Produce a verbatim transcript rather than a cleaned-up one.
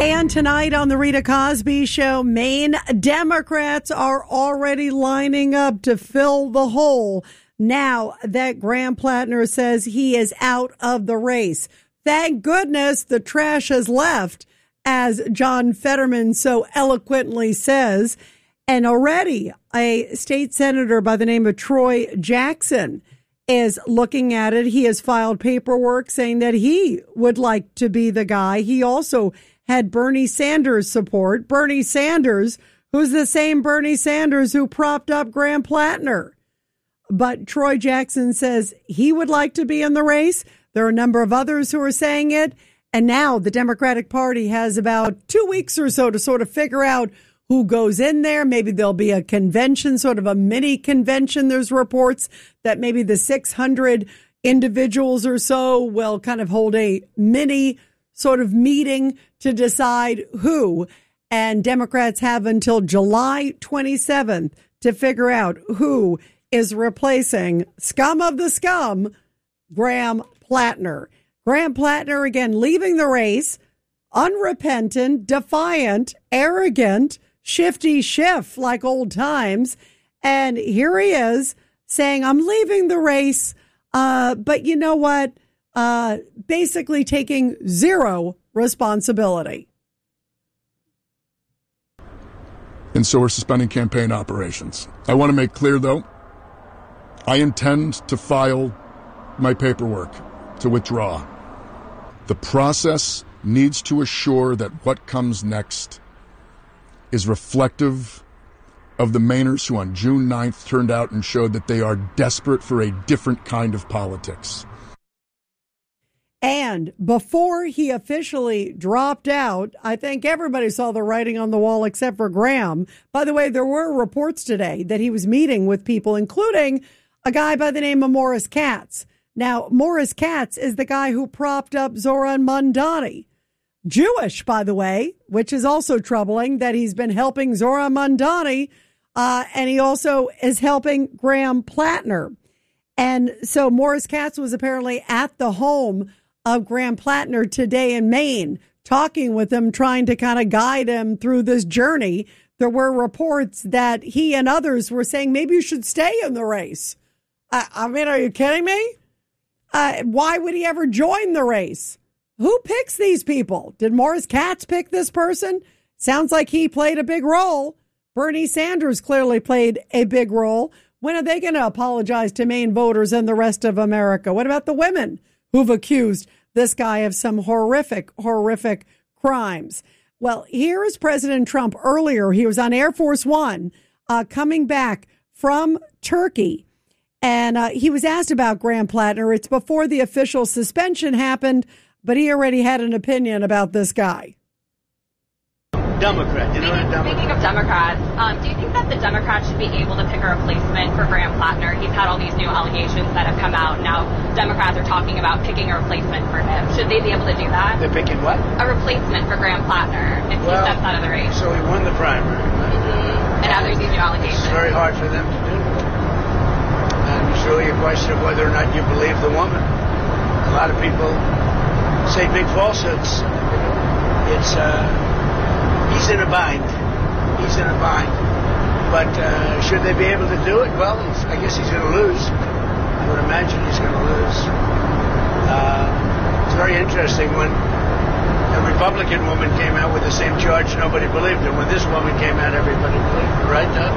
And tonight on the Rita Cosby Show, Maine Democrats are already lining up to fill the hole now that Graham Plattner says he is out of the race. Thank goodness the trash has left, as John Fetterman so eloquently says. And already a state senator by the name of Troy Jackson is looking at it. He has filed paperwork saying that he would like to be the guy. He also had Bernie Sanders support. Bernie Sanders, who's the same Bernie Sanders who propped up Graham Plattner. But Troy Jackson says he would like to be in the race. There are a number of others who are saying it. And now the Democratic Party has about two weeks or so to sort of figure out who goes in there. Maybe there'll be a convention, sort of a mini convention. There's reports that maybe the six hundred individuals or so will kind of hold a mini sort of meeting to decide who. And Democrats have until July twenty-seventh to figure out who is replacing scum of the scum, Graham Plattner. Graham Plattner, again, leaving the race, unrepentant, defiant, arrogant, shifty Schiff like old times. And here he is saying, I'm leaving the race, uh, but you know what? Uh, basically taking zero responsibility. And so we're suspending campaign operations. I want to make clear, though, I intend to file my paperwork to withdraw. The process needs to assure that what comes next is reflective of the Mainers who on June ninth turned out and showed that they are desperate for a different kind of politics. And before he officially dropped out, I think everybody saw the writing on the wall except for Graham. By the way, there were reports today that he was meeting with people, including a guy by the name of Morris Katz. Now, Morris Katz is the guy who propped up Zoran Mandani. Jewish, by the way, which is also troubling that he's been helping Zoran Mandani, uh, and he also is helping Graham Plattner. And so Morris Katz was apparently at the home of Graham Plattner today in Maine, talking with him, trying to kind of guide him through this journey. There were reports that he and others were saying, maybe you should stay in the race. I, I mean, are you kidding me? Uh, why would he ever join the race? Who picks these people? Did Morris Katz pick this person? Sounds like he played a big role. Bernie Sanders clearly played a big role. When are they going to apologize to Maine voters and the rest of America? What about the women who've accused this guy of some horrific, horrific crimes? Well, here is President Trump earlier. He was on Air Force One uh, coming back from Turkey. And uh, he was asked about Graham Plattner. It's before the official suspension happened, but he already had an opinion about this guy. Democrat. You know speaking, Democrat. speaking of Democrats, um, do you think that the Democrats should be able to pick a replacement for Graham Plattner? He's had all these new allegations that have come out. Now Democrats are talking about picking a replacement for him. Should they be able to do that? They're picking what? A replacement for Graham Plattner if well, he steps out of the race. So he won the primary. Mm-hmm. And now there's these new allegations. It's very hard for them to do. And it's really a question of whether or not you believe the woman. A lot of people say big falsehoods. It's uh, he's in a bind. He's in a bind. But uh, should they be able to do it? Well, he's, I guess he's going to lose. I would imagine he's going to lose. Uh, it's very interesting when a Republican woman came out with the same charge, nobody believed her. When this woman came out, everybody believed her, right, Doug?